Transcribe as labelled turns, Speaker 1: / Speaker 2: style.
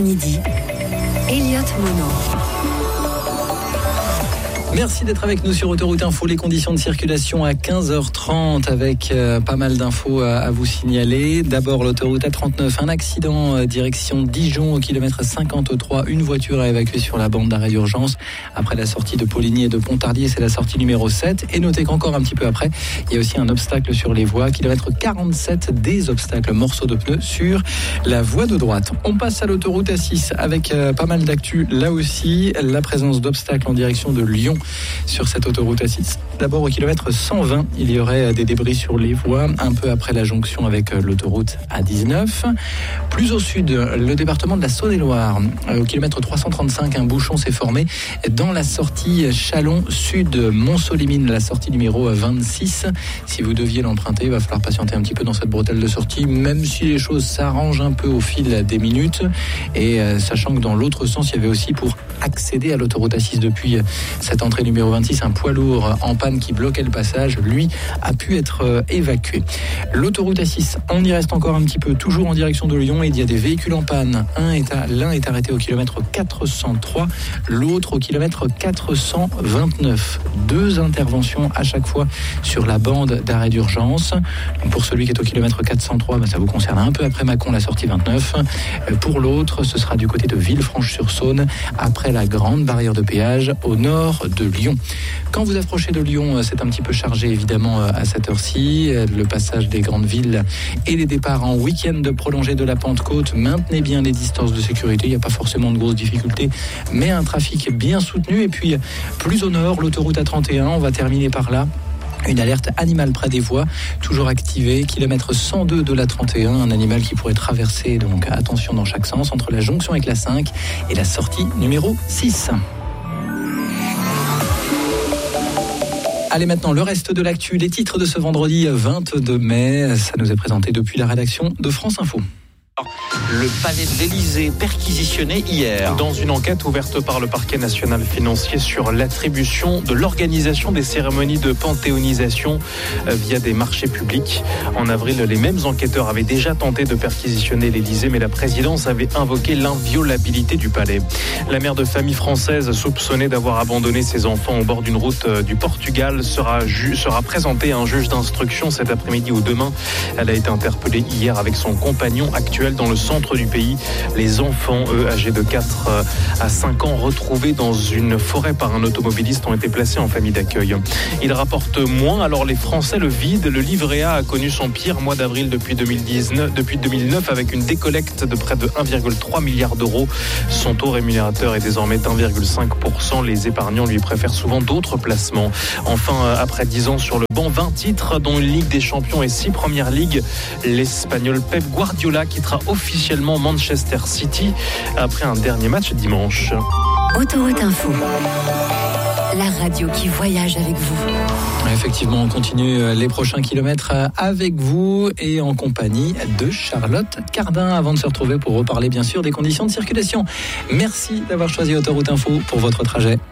Speaker 1: Midi, Elliott Mono.
Speaker 2: Merci d'être avec nous sur Autoroute Info. Les conditions de circulation à 15h30 avec pas mal d'infos à vous signaler. D'abord l'autoroute A39, un accident direction Dijon au kilomètre 53. Une voiture à évacuer sur la bande d'arrêt d'urgence. Après la sortie de Poligny et de Pontarlier, c'est la sortie numéro 7. Et notez qu'encore un petit peu après, il y a aussi un obstacle sur les voies. Kilomètre 47, des obstacles, morceaux de pneus sur la voie de droite. On passe à l'autoroute A6 avec pas mal d'actu. Là aussi, la présence d'obstacles en direction de Lyon sur cette autoroute A6. D'abord au kilomètre 120, il y aurait des débris sur les voies, un peu après la jonction avec l'autoroute A19. Plus au sud, le département de la Saône-et-Loire, au kilomètre 335, un bouchon s'est formé dans la sortie Chalon Sud, Montsolimine, la sortie numéro 26. Si vous deviez l'emprunter, il va falloir patienter un petit peu dans cette bretelle de sortie, même si les choses s'arrangent un peu au fil des minutes. Et sachant que dans l'autre sens, il y avait aussi pour accéder à l'autoroute A6 depuis cette entrée numéro 26, un poids lourd en panne qui bloquait le passage, lui a pu être évacué. L'autoroute A6, on y reste encore un petit peu, toujours en direction de Lyon, et il y a des véhicules en panne. L'un est arrêté au kilomètre 403, l'autre au kilomètre 429. 2 interventions à chaque fois sur la bande d'arrêt d'urgence. Donc pour celui qui est au kilomètre 403, ça vous concerne un peu après Mâcon, la sortie 29. Pour l'autre, ce sera du côté de Villefranche-sur-Saône, après la grande barrière de péage au nord de Lyon. Quand vous approchez de Lyon, c'est un petit peu chargé évidemment à cette heure-ci. Le passage des grandes villes et les départs en week-end prolongé de la Pentecôte. Maintenez bien les distances de sécurité. Il n'y a pas forcément de grosses difficultés, mais un trafic bien soutenu. Et puis plus au nord, l'autoroute A31, on va terminer par là. Une alerte animale près des voies, toujours activée, kilomètre 102 de la 31, un animal qui pourrait traverser, donc attention dans chaque sens, entre la jonction avec la 5 et la sortie numéro 6. Allez maintenant, le reste de l'actu, les titres de ce vendredi 22 mai, ça nous est présenté depuis la rédaction de France Info.
Speaker 3: Le palais de l'Élysée perquisitionné hier. Dans une enquête ouverte par le parquet national financier sur l'attribution de l'organisation des cérémonies de panthéonisation via des marchés publics. En avril, les mêmes enquêteurs avaient déjà tenté de perquisitionner l'Élysée, mais la présidence avait invoqué l'inviolabilité du palais. La mère de famille française soupçonnée d'avoir abandonné ses enfants au bord d'une route du Portugal sera présentée à un juge d'instruction cet après-midi ou demain. Elle a été interpellée hier avec son compagnon actuel dans le centre du pays. Les enfants, eux, âgés de 4 à 5 ans, retrouvés dans une forêt par un automobiliste, ont été placés en famille d'accueil. Ils rapportent moins, alors les Français le vident. Le livret A connu son pire mois d'avril depuis 2009 avec une décollecte de près de 1,3 milliard d'euros. Son taux rémunérateur est désormais d'1,5%. Les épargnants lui préfèrent souvent d'autres placements. Enfin, après 10 ans sur le banc, 20 titres, dont une Ligue des Champions et 6 Premières Ligues, l'Espagnol Pep Guardiola quittera officiellement Manchester City après un dernier match dimanche.
Speaker 1: Autoroute Info, la radio qui voyage avec vous.
Speaker 2: Effectivement, on continue les prochains kilomètres avec vous et en compagnie de Charlotte Cardin avant de se retrouver pour reparler bien sûr des conditions de circulation. Merci d'avoir choisi Autoroute Info pour votre trajet.